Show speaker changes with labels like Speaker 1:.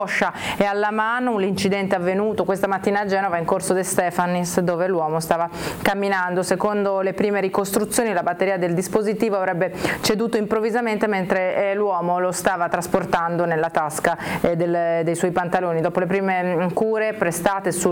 Speaker 1: e alla mano. L'incidente è avvenuto questa mattina a Genova in Corso De Stefanis, dove l'uomo stava camminando. Secondo le prime ricostruzioni la batteria del dispositivo avrebbe ceduto improvvisamente mentre l'uomo lo stava trasportando nella tasca dei suoi pantaloni. Dopo le prime cure prestate sul